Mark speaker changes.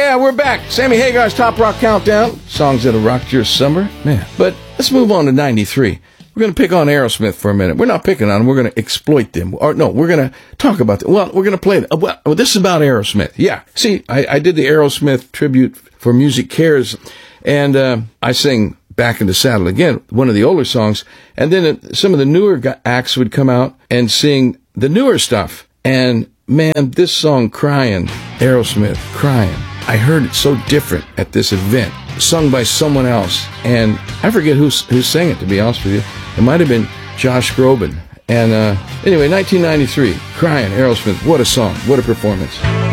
Speaker 1: Yeah, we're back. Sammy Hagar's Top Rock Countdown. Songs that'll rock your summer. Man. But let's move on to 93. We're going to pick on Aerosmith for a minute. We're not picking on them. We're going to exploit them. Or no, we're going to talk about them. Well, we're going to play them. Well, this is about Aerosmith. Yeah. See, I did the Aerosmith tribute for Music Cares, and I sang Back in the Saddle again, one of the older songs. And then some of the newer acts would come out and sing the newer stuff. And man, this song, Crying, Aerosmith, Crying, I heard it so different at this event, sung by someone else. And I forget who sang it, to be honest with you. It might have been Josh Groban. And anyway, 1993, Crying, Aerosmith, what a song, what a performance.